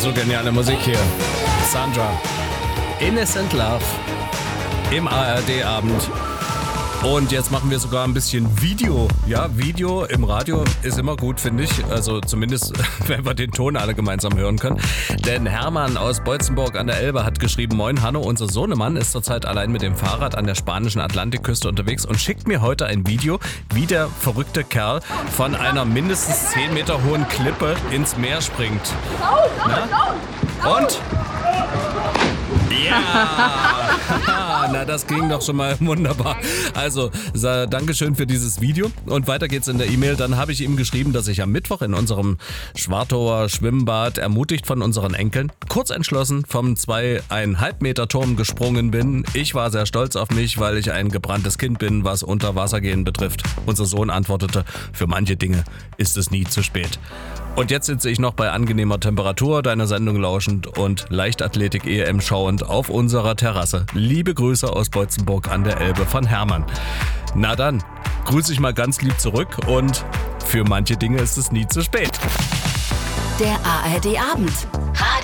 So geniale Musik hier. Sandra. Innocent Love. Im ARD-Abend. Und jetzt machen wir sogar ein bisschen Video. Ja, Video im Radio ist immer gut, finde ich. Also zumindest, wenn wir den Ton alle gemeinsam hören können. Denn Hermann aus Beutzenburg an der Elbe hat geschrieben: Moin Hanno, unser Sohnemann ist zurzeit allein mit dem Fahrrad an der spanischen Atlantikküste unterwegs und schickt mir heute ein Video, wie der verrückte Kerl von einer mindestens 10 Meter hohen Klippe ins Meer springt. Na? Und? Ja! Na, das ging doch schon mal wunderbar. Also, Dankeschön für dieses Video. Und weiter geht's in der E-Mail. Dann habe ich ihm geschrieben, dass ich am Mittwoch in unserem Schwartauer Schwimmbad, ermutigt von unseren Enkeln, kurz entschlossen vom 2,5 Meter Turm gesprungen bin. Ich war sehr stolz auf mich, weil ich ein gebranntes Kind bin, was Unterwassergehen betrifft. Unser Sohn antwortete: Für manche Dinge ist es nie zu spät. Und jetzt sitze ich noch bei angenehmer Temperatur, deiner Sendung lauschend und Leichtathletik-EM schauend auf unserer Terrasse. Liebe Grüße aus Beutzenburg an der Elbe von Hermann. Na dann, grüße ich mal ganz lieb zurück und für manche Dinge ist es nie zu spät. Der ARD-Abend.